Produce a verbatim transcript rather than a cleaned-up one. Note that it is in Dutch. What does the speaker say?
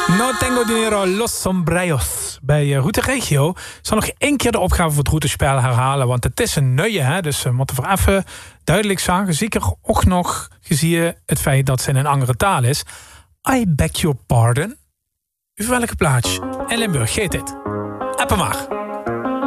No tengo dinero, Los Sombreros. Bij uh, Route Regio. Ik zal nog één keer de opgave voor het routespel herhalen. Want het is een nieuwe, hè. Dus we uh, moeten voor even duidelijk zeggen. Zeker ook nog gezien het feit dat ze in een andere taal is. I beg your pardon. Over welke plaats? In Limburg, geet dit. Appen maar.